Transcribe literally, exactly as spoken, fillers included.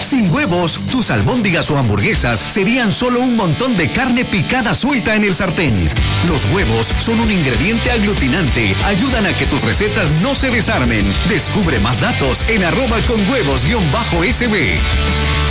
Sin huevos, tus albóndigas o hamburguesas serían solo un montón de carne picada suelta en el sartén. Los huevos son un ingrediente aglutinante. Ayudan a que tus recetas no se desarmen. Descubre más datos en arroba con huevos guión bajo S B.